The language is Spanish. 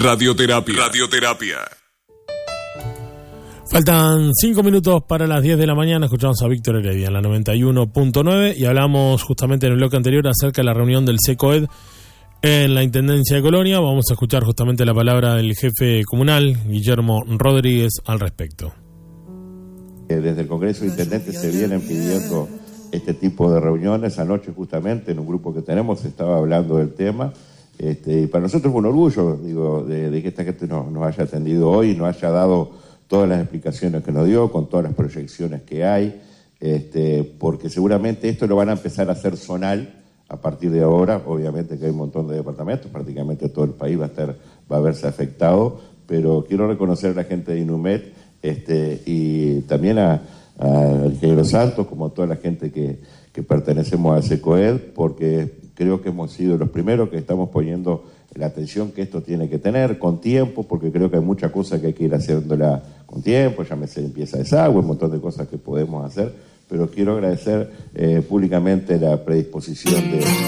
Radioterapia. Faltan 5 minutos para las 10 de la mañana. Escuchamos a Víctor Heredia en la 91.9 y hablamos justamente en el bloque anterior acerca de la reunión del SECOED en la Intendencia de Colonia. Vamos a escuchar justamente la palabra del jefe comunal, Guillermo Rodríguez, al respecto. Desde el Congreso de Intendentes se vienen pidiendo este tipo de reuniones. Anoche justamente en un grupo que tenemos se estaba hablando del tema. Y para nosotros es un orgullo, de que esta gente nos haya atendido hoy y nos haya dado todas las explicaciones que nos dio, con todas las proyecciones que hay, porque seguramente esto lo van a empezar a hacer zonal a partir de ahora. Obviamente que hay un montón de departamentos, prácticamente todo el país va a verse afectado, pero quiero reconocer a la gente de Inumet y también al ingeniero Santos, como toda la gente que pertenecemos al SECOED, porque creo que hemos sido los primeros que estamos poniendo la atención que esto tiene que tener con tiempo, porque creo que hay muchas cosas que hay que ir haciéndola con tiempo, llámese limpieza de desagüe, un montón de cosas que podemos hacer, pero quiero agradecer públicamente la predisposición de